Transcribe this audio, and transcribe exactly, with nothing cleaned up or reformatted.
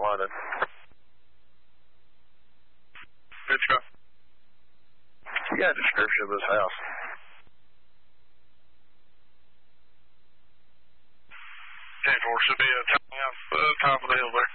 London. Good truck. You got a description of this house? ten four should be a tiny house, uh, top of the hill there.